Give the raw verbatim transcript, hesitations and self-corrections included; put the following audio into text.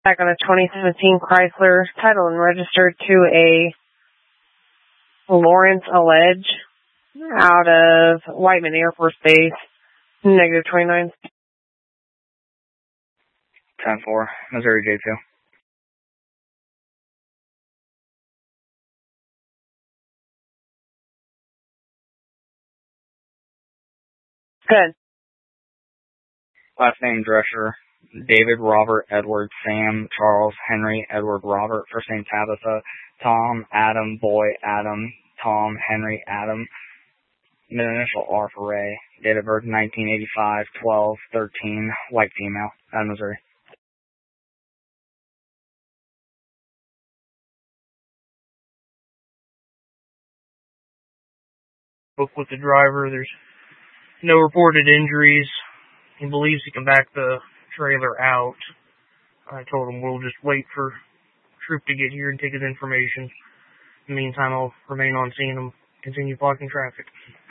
Back on a twenty seventeen Chrysler, title and registered to a Lawrence Alledge out of Whiteman Air Force Base, negative twenty-nine. ten four, Missouri J two. Good. Last name Drescher, David, Robert, Edward, Sam, Charles, Henry, Edward, Robert. First name Tabitha, Tom, Adam, Boy, Adam, Tom, Henry, Adam. Middle initial R for Ray. Date of birth nineteen eighty-five, twelve thirteen, white female, out of Missouri. Spoke with the driver. There's no reported injuries. He believes he can back the trailer out. I told him we'll just wait for Troop to get here and take his information. In the meantime, I'll remain on scene and continue blocking traffic.